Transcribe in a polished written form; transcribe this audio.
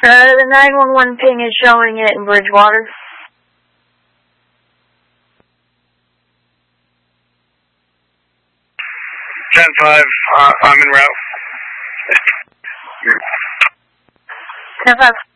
The 911 ping is showing it in Bridgewater. 10-5, I'm en route. 10-5.